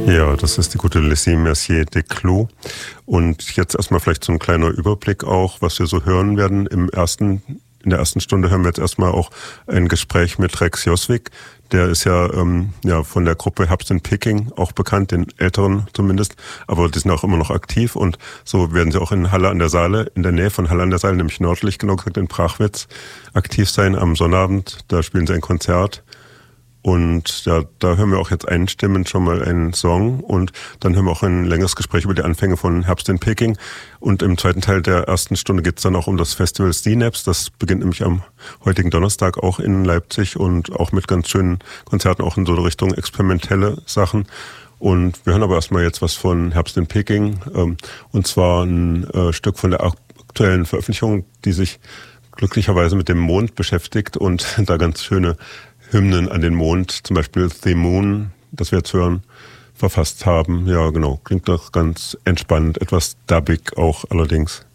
Ja, das ist die gute Laissez Mercier de Clou. Und jetzt erstmal vielleicht so ein kleiner Überblick auch, was wir so hören werden. In der ersten Stunde hören wir jetzt erstmal auch ein Gespräch mit Rex Josvik. Der ist ja von der Gruppe Herbst in Peking auch bekannt, den Älteren zumindest. Aber die sind auch immer noch aktiv und so werden sie auch in Halle an der Saale, in der Nähe von Halle an der Saale, nämlich nördlich genau gesagt in Prachwitz, aktiv sein am Sonnabend. Da spielen sie ein Konzert. Und ja, da hören wir auch jetzt einstimmend schon mal einen Song und dann hören wir auch ein längeres Gespräch über die Anfänge von Herbst in Peking. Und im zweiten Teil der ersten Stunde geht es dann auch um das Festival Synapse. Das beginnt nämlich am heutigen Donnerstag auch in Leipzig und auch mit ganz schönen Konzerten, auch in so Richtung experimentelle Sachen. Und wir hören aber erstmal jetzt was von Herbst in Peking, und zwar ein Stück von der aktuellen Veröffentlichung, die sich glücklicherweise mit dem Mond beschäftigt und da ganz schöne Hymnen an den Mond, zum Beispiel The Moon, das wir jetzt hören, verfasst haben. Ja, genau, klingt doch ganz entspannt, etwas dubbig auch allerdings.